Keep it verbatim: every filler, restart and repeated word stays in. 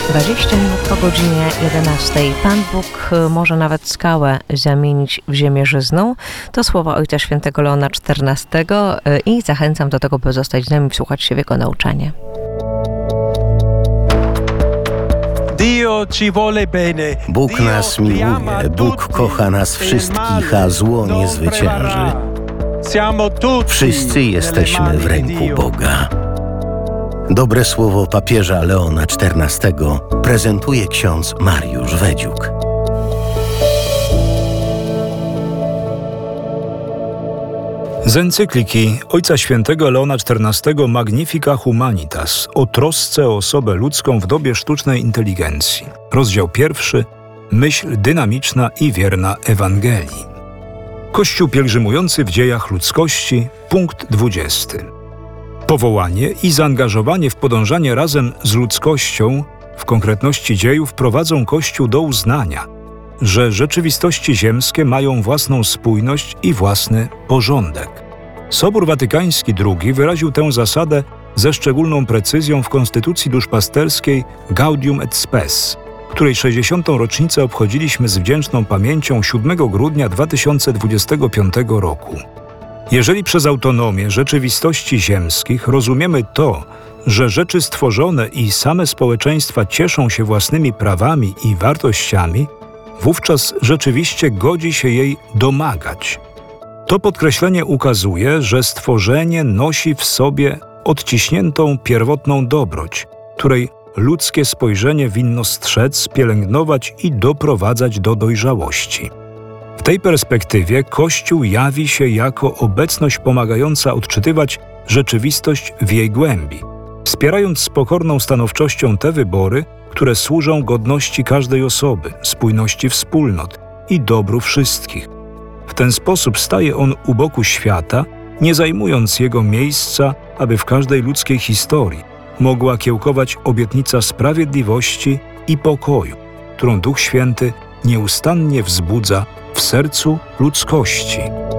dwadzieścia minut po godzinie jedenastej. Pan Bóg może nawet skałę zamienić w ziemię żyzną. To słowa Ojca Świętego Leona czternastego i zachęcam do tego, by zostać z nami, wsłuchać się w jego nauczanie. Bóg nas miłuje, Bóg kocha nas wszystkich, a zło nie zwycięży. Wszyscy jesteśmy w ręku Boga. Dobre słowo papieża Leona czternastego prezentuje ksiądz Mariusz Wedziuk. Z encykliki Ojca Świętego Leona czternastego Magnifica Humanitas o trosce o osobę ludzką w dobie sztucznej inteligencji. Rozdział pierwszy. Myśl dynamiczna i wierna Ewangelii. Kościół pielgrzymujący w dziejach ludzkości, punkt dwudziesty. Powołanie i zaangażowanie w podążanie razem z ludzkością, w konkretności dziejów, prowadzą Kościół do uznania, że rzeczywistości ziemskie mają własną spójność i własny porządek. Sobór Watykański drugi wyraził tę zasadę ze szczególną precyzją w konstytucji duszpasterskiej Gaudium et Spes, której sześćdziesiątą rocznicę obchodziliśmy z wdzięczną pamięcią siódmego grudnia dwa tysiące dwudziestego piątego roku. Jeżeli przez autonomię rzeczywistości ziemskich rozumiemy to, że rzeczy stworzone i same społeczeństwa cieszą się własnymi prawami i wartościami, wówczas rzeczywiście godzi się jej domagać. To podkreślenie ukazuje, że stworzenie nosi w sobie odciśniętą pierwotną dobroć, której ludzkie spojrzenie winno strzec, pielęgnować i doprowadzać do dojrzałości. W tej perspektywie Kościół jawi się jako obecność pomagająca odczytywać rzeczywistość w jej głębi, wspierając z pokorną stanowczością te wybory, które służą godności każdej osoby, spójności wspólnot i dobru wszystkich. W ten sposób staje on u boku świata, nie zajmując jego miejsca, aby w każdej ludzkiej historii mogła kiełkować obietnica sprawiedliwości i pokoju, którą Duch Święty nieustannie wzbudza w sercu ludzkości.